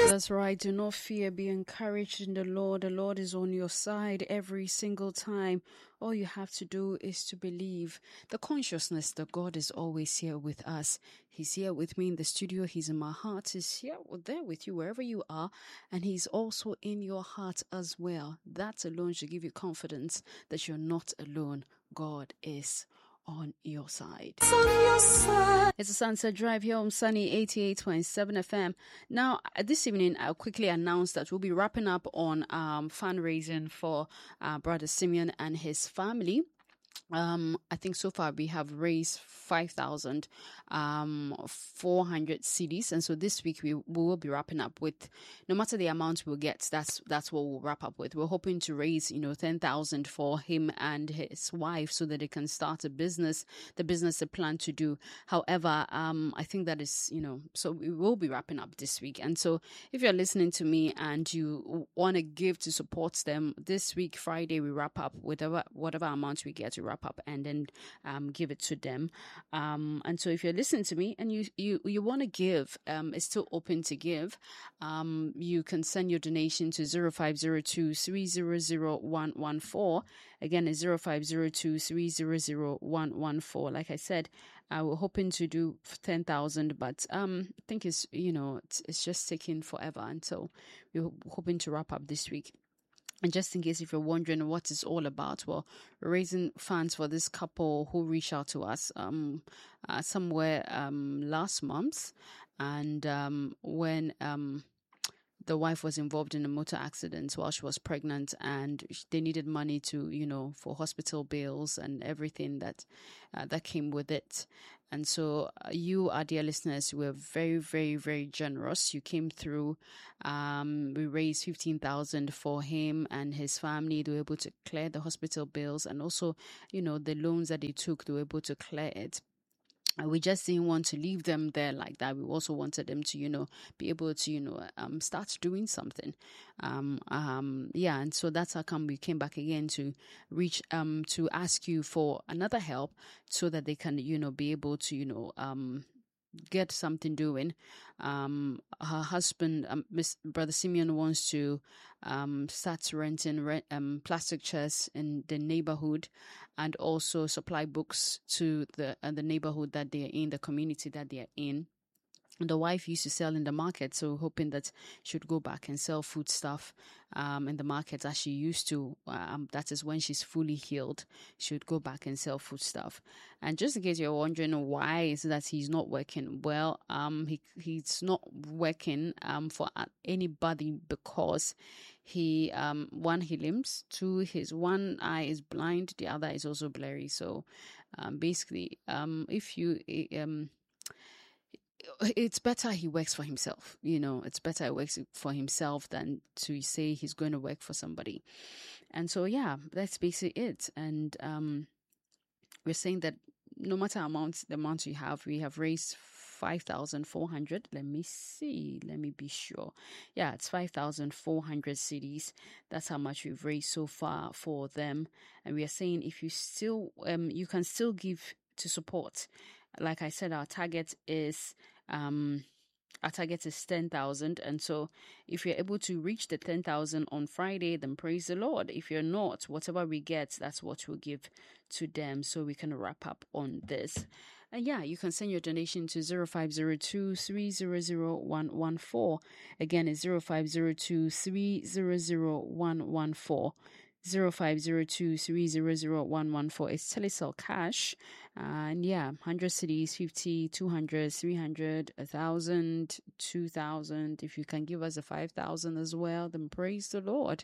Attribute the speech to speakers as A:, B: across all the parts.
A: That's right. Do not fear. Be encouraged in the Lord. The Lord is on your side every single time. All you have to do is to believe. The consciousness that God is always here with us. He's here with me in the studio. He's in my heart. He's here, there with you wherever you are. And He's also in your heart as well. That alone should give you confidence that you're not alone. God is on your side. It's a Sunset Drive here on Sunny 88.7 FM. Now, this evening, I'll quickly announce that we'll be wrapping up on fundraising for Brother Simeon and his family. I think so far we have raised 5,400 cedis, and so this week we will be wrapping up with, no matter the amount we'll get, that's what we'll wrap up with. We're hoping to raise 10,000 for him and his wife so that they can start a business, the business they plan to do. However, I think that is so we will be wrapping up this week, and so if you're listening to me and you want to give to support them, this week Friday we wrap up with whatever amount we get to wrap up and then give it to them. And so if you're listening to me and you want to give, it's still open to give. You can send your donation to 0502 300 114. Again, it's 0502 300 114. Like I said, we're hoping to do 10,000, but I think it's just taking forever, and so we're hoping to wrap up this week. And just in case if you're wondering what it's all about, well, we're raising funds for this couple who reached out to us somewhere last month, and when the wife was involved in a motor accident while she was pregnant, and they needed money to for hospital bills and everything that came with it. And so you, our dear listeners, were very, very, very generous. You came through. We raised 15,000 for him and his family. They were able to clear the hospital bills, and also, the loans that they took, they were able to clear it. We just didn't want to leave them there like that. We also wanted them to, be able to, start doing something. And so that's how come we came back again to reach, to ask you for another help so that they can, be able to, get something doing. Her husband, Brother Simeon, wants to start renting plastic chairs in the neighborhood, and also supply books to the neighborhood that they are in, the community that they are in. The wife used to sell in the market, so hoping that she would go back and sell food stuff in the market as she used to. That is when she's fully healed. She would go back and sell food stuff. And just in case you're wondering why is that he's not working, well, he's not working for anybody because he he limps, two, his one eye is blind, the other is also blurry. So basically, if you it's better he works for himself. It's better he works for himself than to say he's going to work for somebody. And so, that's basically it. And we're saying that no matter the amount you have, we have raised 5,400. Let me see. Let me be sure. Yeah, it's 5,400 cedis. That's how much we've raised so far for them. And we are saying if you still, you can still give to support. Like I said, our target is 10,000, and so if you're able to reach the 10,000 on Friday, then praise the Lord. If you're not, whatever we get, that's what we'll give to them, so we can wrap up on this. And you can send your donation to 0502 300 114. Again, it's 0502 300 114. 0502 300 114. It's Telecel Cash. And 100 cedis, 50, 200, 300, 1,000, 2,000. If you can give us a 5,000 as well, then praise the Lord.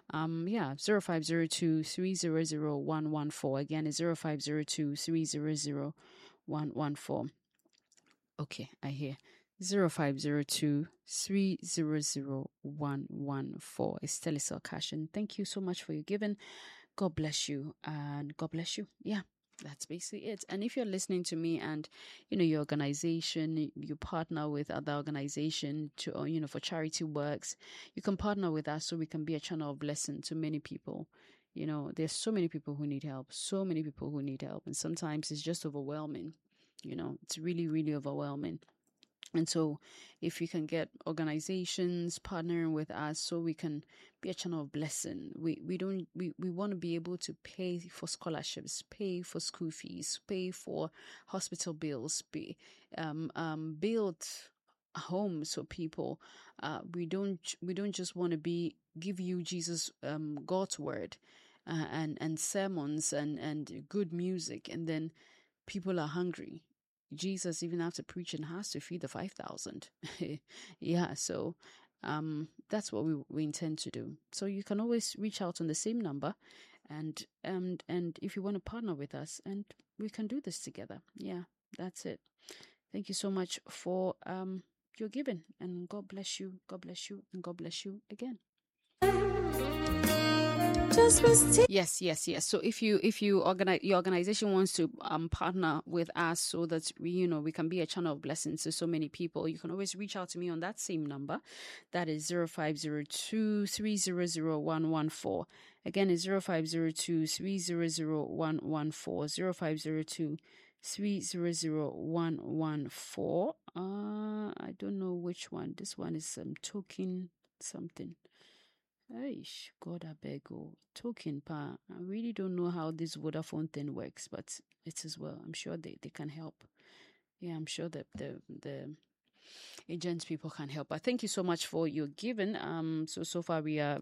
A: 0502 300 114. Again, it's 0502 300 114. Okay, I hear. 0502 300 114 is Telecel Cash. And thank you so much for your giving. God bless you, and God bless you. That's basically it. And if you're listening to me and your organization, you partner with other organization to for charity works, you can partner with us so we can be a channel of blessing to many people. There's so many people who need help, and sometimes it's just overwhelming. It's really, really overwhelming. And so if you can get organizations partnering with us so we can be a channel of blessing. We want to be able to pay for scholarships, pay for school fees, pay for hospital bills, build homes for people. We don't just want to give you Jesus, God's word, and sermons and good music, and then people are hungry. Jesus, even after preaching, has to feed the 5,000. Yeah, so that's what we intend to do. So you can always reach out on the same number, and if you want to partner with us, and we can do this together. Yeah, that's it. Thank you so much for your giving, and God bless you. God bless you, and God bless you again. Yes. So if your organization wants to partner with us so that we can be a channel of blessings to so many people, you can always reach out to me on that same number. That is 0502 300 114. Again, it's 0502 300 114. 0502 300 114. I don't know which one. This one is token something. Aish, God, I beg you. Token pa. I really don't know how this Vodafone thing works, but it is well. I'm sure they can help. Yeah, I'm sure that the agents people can help. But thank you so much for your giving. So far we are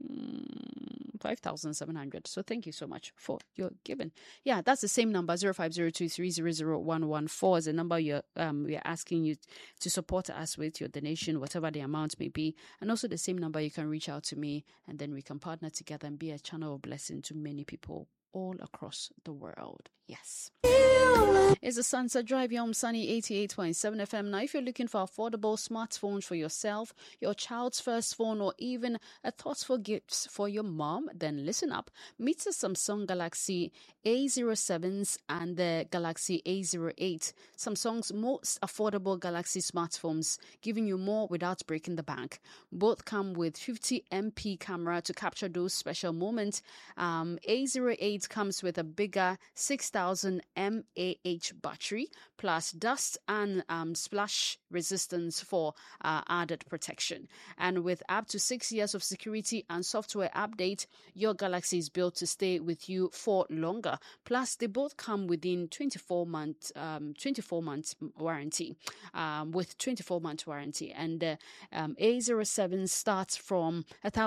A: 5,700. So thank you so much for your giving. Yeah, that's the same number, 0502 300 114 is the number we are asking you to support us with your donation, whatever the amount may be. And also the same number you can reach out to me, and then we can partner together and be a channel of blessing to many people all across the world. Yes. It's a Sunset Drive, Yom Sunny 88.7 FM. Now, if you're looking for affordable smartphones for yourself, your child's first phone, or even a thoughtful gift for your mom, then listen up. Meet the Samsung Galaxy A07s and the Galaxy A08. Samsung's most affordable Galaxy smartphones, giving you more without breaking the bank. Both come with 50 MP camera to capture those special moments. A08 comes with a bigger 6,000 mAh battery plus dust and splash resistance for added protection. And with up to 6 years of security and software update, your Galaxy is built to stay with you for longer. Plus, they both come within 24 months warranty, with 24-month warranty. And the A07 starts from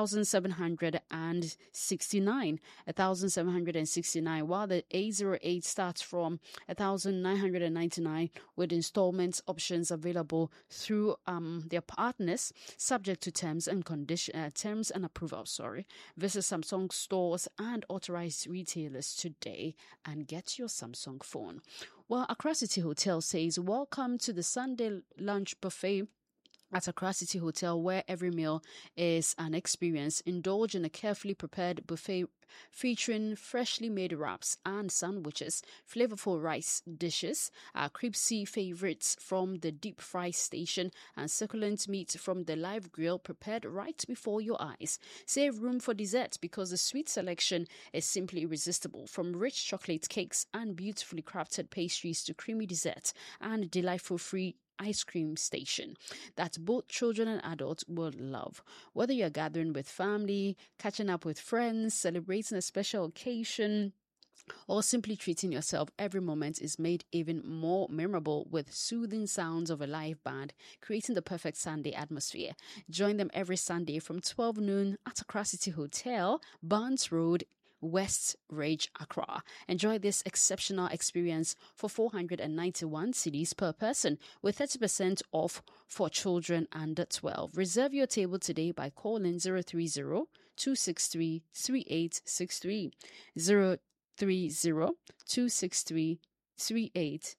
A: 1,769, while the A08 starts from 1,999, with installments options available through their partners, subject to terms and approval. Visit Samsung stores and authorized retailers today and get your Samsung phone. Well, Accra City Hotel says, welcome to the Sunday lunch buffet at Accra City Hotel, where every meal is an experience. Indulge in a carefully prepared buffet featuring freshly made wraps and sandwiches, flavorful rice dishes, crispy favorites from the deep fry station, and succulent meat from the live grill prepared right before your eyes. Save room for dessert because the sweet selection is simply irresistible. From rich chocolate cakes and beautifully crafted pastries to creamy dessert and delightful free ice cream station that both children and adults will love. Whether you're gathering with family, catching up with friends, celebrating a special occasion, or simply treating yourself, every moment is made even more memorable with soothing sounds of a live band, creating the perfect Sunday atmosphere. Join them every Sunday from 12 noon at Accra City Hotel, Barnes Road, West Ridge, Accra. Enjoy this exceptional experience for 491 cedis per person, with 30% off for children under 12. Reserve your table today by calling 030-263-3863. 030-263-3863.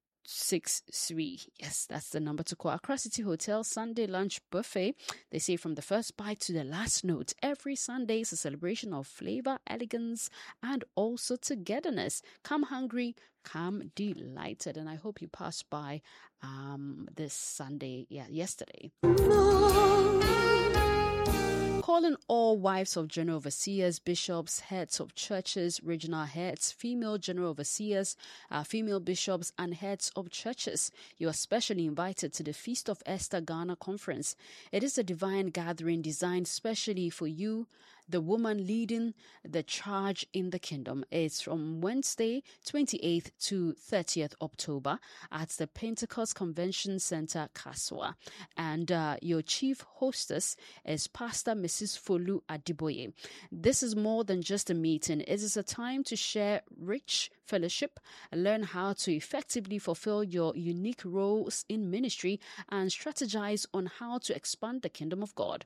A: Yes, that's the number to call. Accra City Hotel Sunday lunch buffet. They say from the first bite to the last note, every Sunday is a celebration of flavor, elegance, and also togetherness. Come hungry, come delighted. And I hope you passed by this Sunday, yesterday. calling all wives of general overseers, bishops, heads of churches, regional heads, female general overseers, female bishops, and heads of churches. You are specially invited to the Feast of Esther Ghana Conference. It is a divine gathering designed specially for you, the woman leading the charge in the kingdom. It's from Wednesday, 28th to 30th October at the Pentecost Convention Center, Kaswa. And your chief hostess is Pastor Mrs. Folu Adiboye. This is more than just a meeting. It is a time to share rich fellowship, learn how to effectively fulfill your unique roles in ministry, and strategize on how to expand the kingdom of God.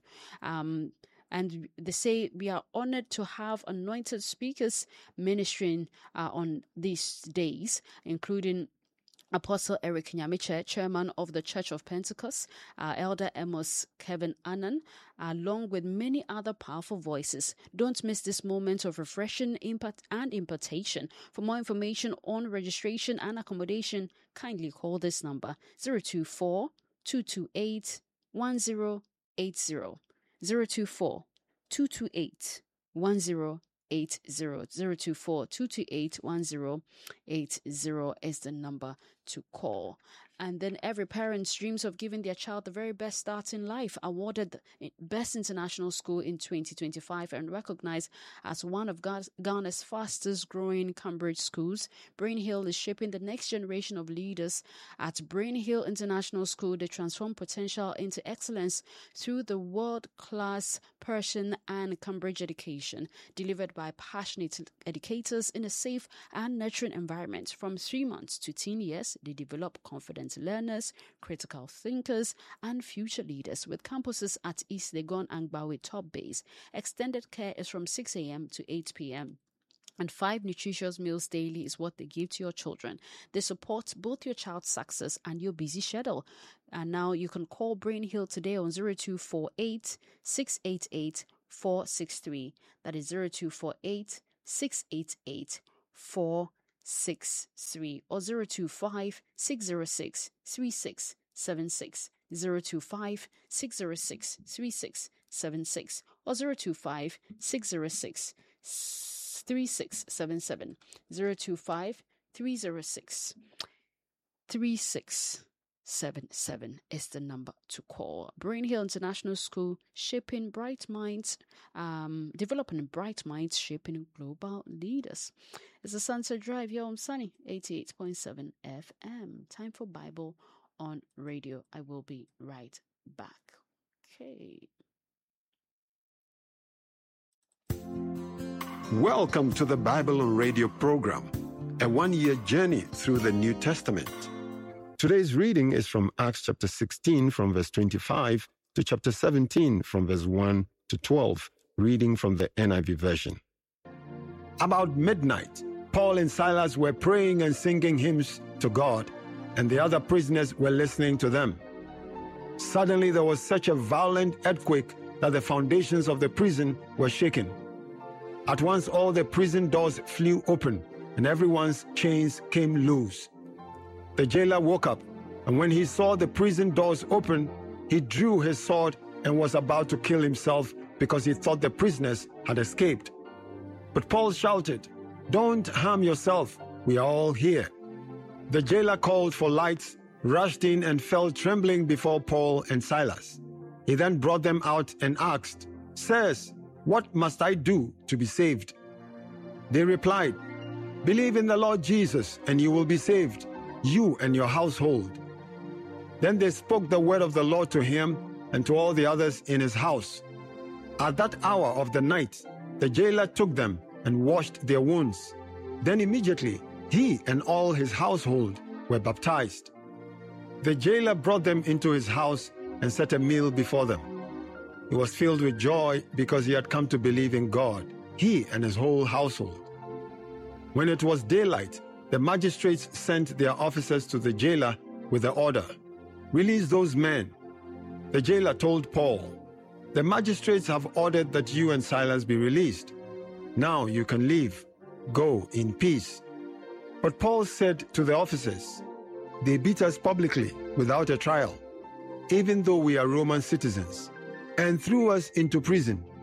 A: And they say we are honored to have anointed speakers ministering on these days, including Apostle Eric Nyamiche, chairman of the Church of Pentecost, Elder Amos Kevin Annan, along with many other powerful voices. Don't miss this moment of refreshing impact and impartation. For more information on registration and accommodation, kindly call this number 024 228 1080. 024 228 1080. 024 228 1080 is the number to call. And then every parent's dreams of giving their child the very best start in life, awarded Best International School in 2025 and recognized as one of Ghana's fastest growing Cambridge schools. Brain Hill is shaping the next generation of leaders. At Brain Hill International School, they transform potential into excellence through the world-class Persian and Cambridge education, delivered by passionate educators in a safe and nurturing environment. From 3 months to 10 years, they develop confident learners, critical thinkers, and future leaders, with campuses at East Legon and Bawe Top Base. Extended care is from 6 a.m. to 8 p.m. And 5 nutritious meals daily is what they give to your children. They support both your child's success and your busy schedule. And now you can call Brain Hill today on 0248 688 463. That is 0248 688 463 or 025 606 3676. 025 606 3676 or 025 606 3677. 025 306 3677 is the number to call. Brain Hill International School, shaping bright minds, developing bright minds, shaping global leaders. It's a Sunset Drive here on Sunny 88.7 FM. Time for Bible on radio. I will be right back. Okay.
B: Welcome to the Bible on Radio program, a one-year journey through the New Testament. Today's reading is from Acts chapter 16 from verse 25 to chapter 17 from verse 1 to 12, reading from the NIV version. About midnight, Paul and Silas were praying and singing hymns to God, and the other prisoners were listening to them. Suddenly there was such a violent earthquake that the foundations of the prison were shaken. At once all the prison doors flew open, and everyone's chains came loose. The jailer woke up, and when he saw the prison doors open, he drew his sword and was about to kill himself because he thought the prisoners had escaped. But Paul shouted, "Don't harm yourself, we are all here." The jailer called for lights, rushed in and fell trembling before Paul and Silas. He then brought them out and asked, "Sirs, what must I do to be saved?" They replied, "Believe in the Lord Jesus and you will be saved, you and your household." Then they spoke the word of the Lord to him and to all the others in his house. At that hour of the night, the jailer took them and washed their wounds. Then immediately he and all his household were baptized. The jailer brought them into his house and set a meal before them. He was filled with joy because he had come to believe in God, he and his whole household. When it was daylight, the magistrates sent their officers to the jailer with the order, "Release those men." The jailer told Paul, "The magistrates have ordered that you and Silas be released. Now you can leave. Go in peace." But Paul said to the officers, "They beat us publicly without a trial, even though we are Roman citizens, and threw us into prison.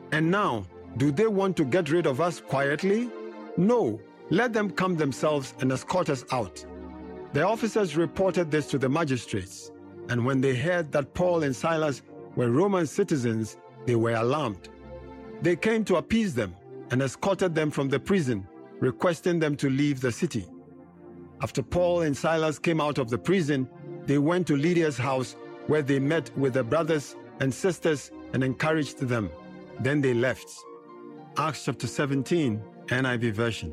B: And now, do they want to get rid of us quietly? No, let them come themselves and escort us out. The officers reported this to the magistrates, and when they heard that Paul and Silas were Roman citizens, they were alarmed. They came to appease them and escorted them from the prison, requesting them to leave the city. After Paul and Silas came out of the prison, they went to Lydia's house, where they met with the brothers and sisters and encouraged them. Then they left. Acts chapter 17, NIV version.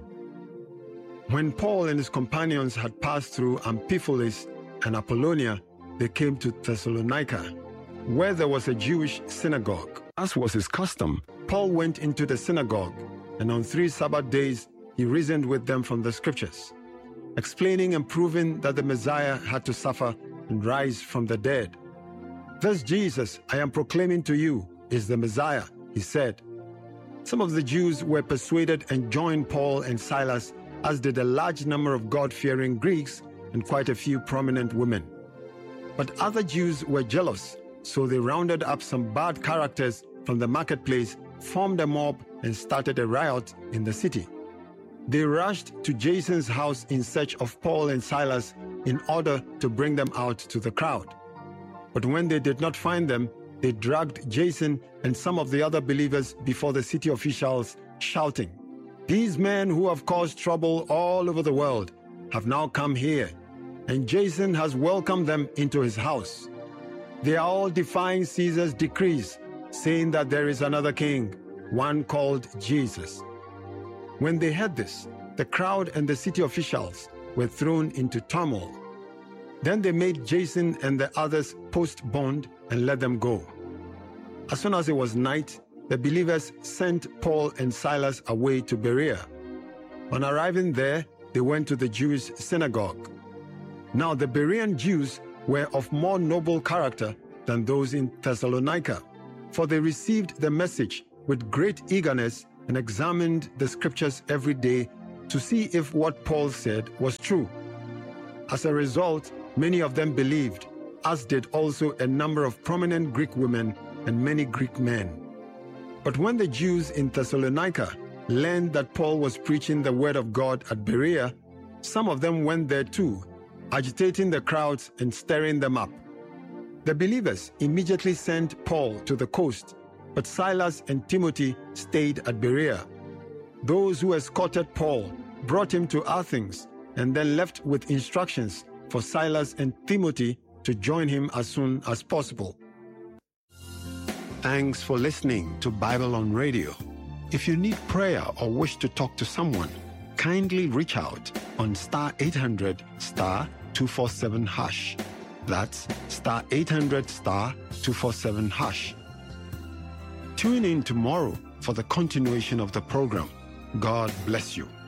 B: When Paul and his companions had passed through Amphipolis and Apollonia, they came to Thessalonica, where there was a Jewish synagogue. As was his custom, Paul went into the synagogue, and on 3 Sabbath days he reasoned with them from the scriptures, explaining and proving that the Messiah had to suffer and rise from the dead. "This Jesus I am proclaiming to you is the Messiah," he said. Some of the Jews were persuaded and joined Paul and Silas, as did a large number of God-fearing Greeks and quite a few prominent women. But other Jews were jealous, so they rounded up some bad characters from the marketplace, formed a mob, and started a riot in the city. They rushed to Jason's house in search of Paul and Silas in order to bring them out to the crowd. But when they did not find them, they dragged Jason and some of the other believers before the city officials, shouting, "These men who have caused trouble all over the world have now come here, and Jason has welcomed them into his house. They are all defying Caesar's decrees, saying that there is another king, one called Jesus." When they heard this, the crowd and the city officials were thrown into turmoil. Then they made Jason and the others post bond and let them go. As soon as it was night, the believers sent Paul and Silas away to Berea. On arriving there, they went to the Jewish synagogue. Now the Berean Jews were of more noble character than those in Thessalonica, for they received the message with great eagerness and examined the scriptures every day to see if what Paul said was true. As a result, many of them believed, as did also a number of prominent Greek women and many Greek men. But when the Jews in Thessalonica learned that Paul was preaching the word of God at Berea, some of them went there too, agitating the crowds and stirring them up. The believers immediately sent Paul to the coast, but Silas and Timothy stayed at Berea. Those who escorted Paul brought him to Athens and then left with instructions for Silas and Timothy to join him as soon as possible. Thanks for listening to Bible on Radio. If you need prayer or wish to talk to someone, kindly reach out on *800 *247#. That's *800 *247#. Tune in tomorrow for the continuation of the program. God bless you.